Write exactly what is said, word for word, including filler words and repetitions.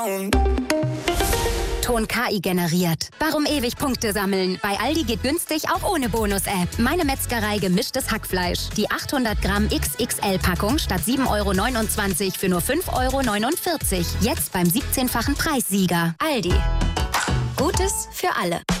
Ton K I generiert. Warum ewig Punkte sammeln? Bei Aldi geht günstig auch ohne Bonus-App. Meine Metzgerei gemischtes Hackfleisch. Die achthundert Gramm X X L-Packung statt sieben Euro neunundzwanzig für nur fünf Euro neunundvierzig. Jetzt beim siebzehnfachen Preissieger. Aldi. Gutes für alle.